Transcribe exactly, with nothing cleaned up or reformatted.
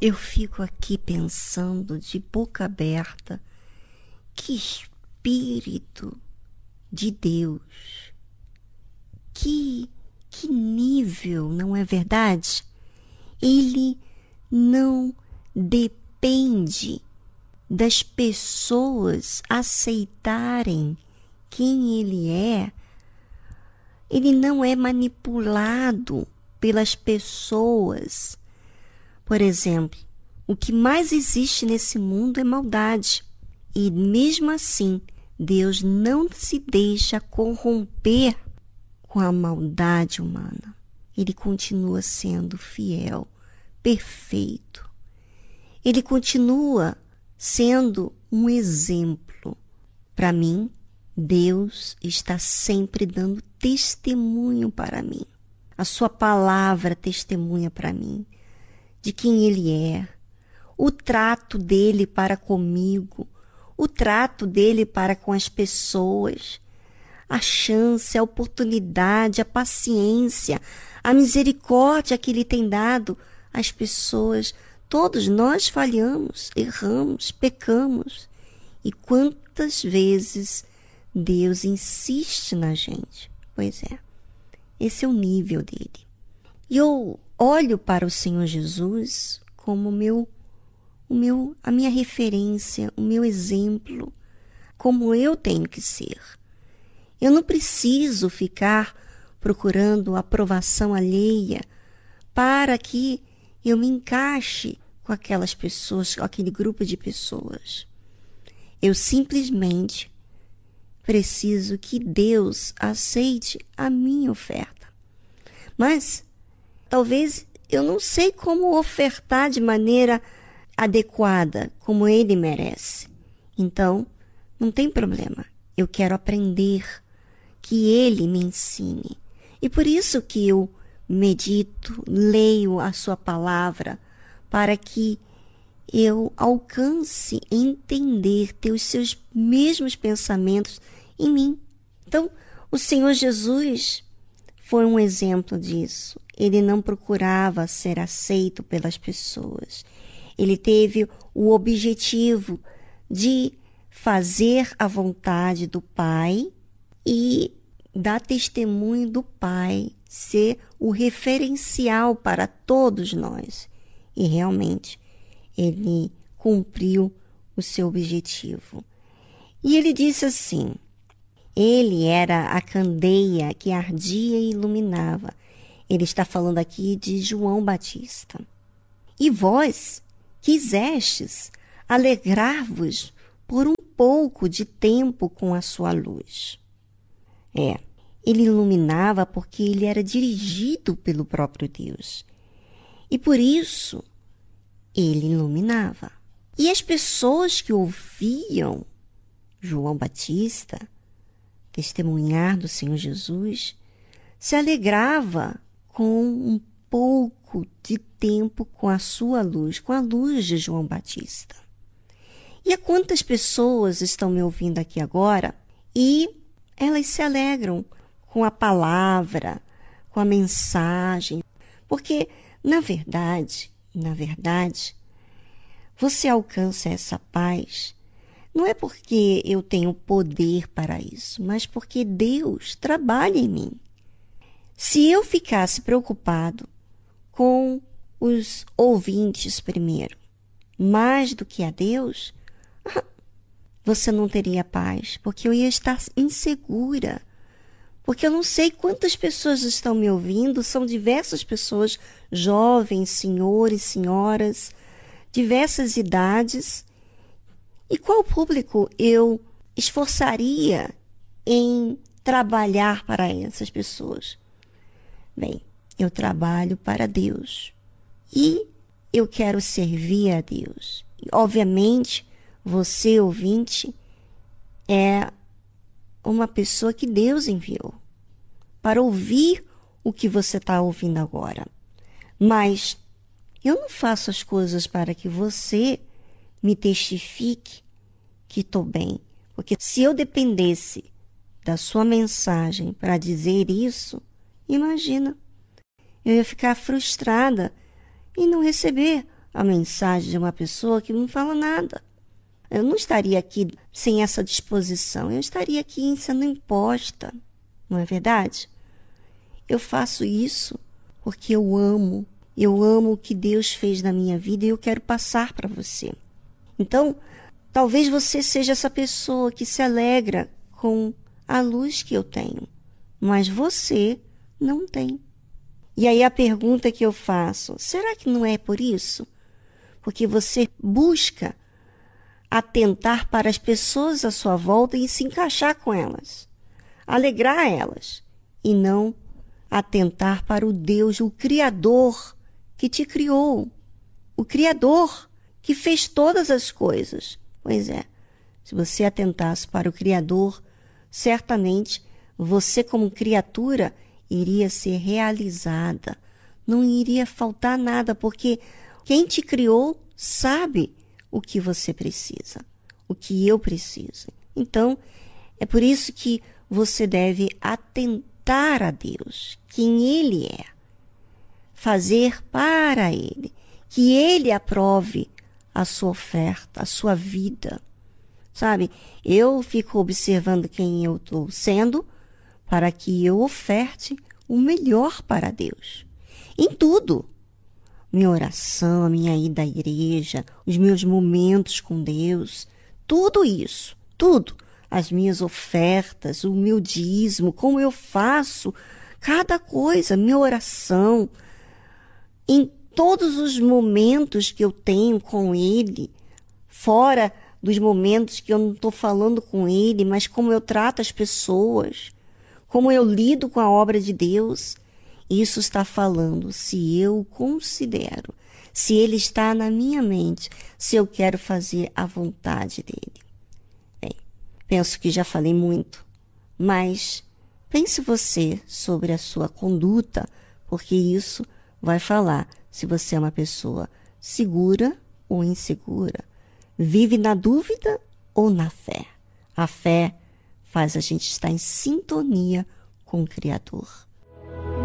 eu fico aqui pensando de boca aberta, que Espírito de Deus, que, que nível, não é verdade? Ele não depende das pessoas aceitarem quem ele é. Ele não é manipulado pelas pessoas. Por exemplo, o que mais existe nesse mundo é maldade. E mesmo assim, Deus não se deixa corromper com a maldade humana. Ele continua sendo fiel, perfeito. Ele continua sendo um exemplo. Para mim, Deus está sempre dando testemunho para mim. A sua palavra testemunha para mim de quem ele é, o trato dele para comigo, o trato dele para com as pessoas, a chance, a oportunidade, a paciência, a misericórdia que ele tem dado às pessoas. Todos nós falhamos, erramos, pecamos. E quantas vezes Deus insiste na gente? Pois é, esse é o nível dele. E eu olho para o Senhor Jesus como meu, o meu, a minha referência, o meu exemplo, como eu tenho que ser. Eu não preciso ficar procurando aprovação alheia para que eu me encaixe com aquelas pessoas, com aquele grupo de pessoas. Eu simplesmente preciso que Deus aceite a minha oferta. Mas talvez eu não sei como ofertar de maneira adequada, como ele merece. Então, não tem problema. Eu quero aprender, que ele me ensine. E por isso que eu medito, leio a sua palavra, para que eu alcance entender, ter os seus mesmos pensamentos em mim. Então, o Senhor Jesus foi um exemplo disso. Ele não procurava ser aceito pelas pessoas. Ele teve o objetivo de fazer a vontade do Pai e dar testemunho do Pai, ser o referencial para todos nós. E realmente, ele cumpriu o seu objetivo. E ele disse assim, ele era a candeia que ardia e iluminava. Ele está falando aqui de João Batista. E vós quisestes alegrar-vos por um pouco de tempo com a sua luz. É, ele iluminava porque ele era dirigido pelo próprio Deus. E por isso, ele iluminava. E as pessoas que ouviam João Batista testemunhar do Senhor Jesus se alegrava com um pouco de tempo com a sua luz, com a luz de João Batista. E a quantas pessoas estão me ouvindo aqui agora e elas se alegram com a palavra, com a mensagem, porque, na verdade, na verdade, você alcança essa paz não é porque eu tenho poder para isso, mas porque Deus trabalha em mim. Se eu ficasse preocupado com os ouvintes primeiro, mais do que a Deus, você não teria paz, porque eu ia estar insegura. Porque eu não sei quantas pessoas estão me ouvindo, são diversas pessoas, jovens, senhores, senhoras, diversas idades. E qual público eu esforçaria em trabalhar para essas pessoas? Bem, eu trabalho para Deus e eu quero servir a Deus. E, obviamente, você, ouvinte, é uma pessoa que Deus enviou para ouvir o que você está ouvindo agora. Mas eu não faço as coisas para que você me testifique que estou bem. Porque se eu dependesse da sua mensagem para dizer isso, imagina, eu ia ficar frustrada e não receber a mensagem de uma pessoa que não fala nada. Eu não estaria aqui sem essa disposição, eu estaria aqui sendo imposta, não é verdade? Eu faço isso porque eu amo, eu amo o que Deus fez na minha vida e eu quero passar para você. Então, talvez você seja essa pessoa que se alegra com a luz que eu tenho, mas você não tem. E aí a pergunta que eu faço, será que não é por isso? Porque você busca atentar para as pessoas à sua volta e se encaixar com elas, alegrar elas, e não atentar para o Deus, o Criador que te criou, o Criador que fez todas as coisas. Pois é, se você atentasse para o Criador, certamente você como criatura iria ser realizada, não iria faltar nada, porque quem te criou sabe o que você precisa, o que eu preciso. Então, é por isso que você deve atentar a Deus, quem Ele é, fazer para Ele, que Ele aprove a sua oferta, a sua vida. Sabe, eu fico observando quem eu estou sendo para que eu oferte o melhor para Deus. Em tudo. Minha oração, a minha ida à igreja, os meus momentos com Deus, tudo isso, tudo. As minhas ofertas, o meu dízimo, como eu faço, cada coisa, minha oração. Em todos os momentos que eu tenho com Ele, fora dos momentos que eu não estou falando com Ele, mas como eu trato as pessoas, como eu lido com a obra de Deus, isso está falando se eu considero, se Ele está na minha mente, se eu quero fazer a vontade dEle. Bem, penso que já falei muito, mas pense você sobre a sua conduta, porque isso vai falar se você é uma pessoa segura ou insegura. Vive na dúvida ou na fé? A fé faz a gente estar em sintonia com o Criador.